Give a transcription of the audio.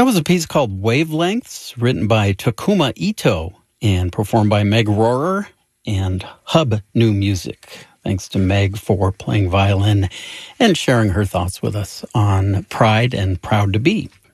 was a piece called Wavelengths, written by Takuma Ito and performed by Meg Rohrer and Hub New Music. Thanks to Meg for playing violin and sharing her thoughts with us on Pride and Proud to Be.